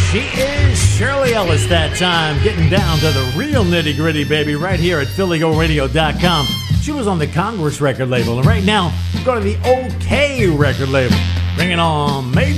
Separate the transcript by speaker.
Speaker 1: She is Shirley Ellis that time, getting down to the real nitty-gritty, baby, right here at PhillyGoRadio.com. She was on the Congress record label, and right now, go to the OK record label. Bring it on, Major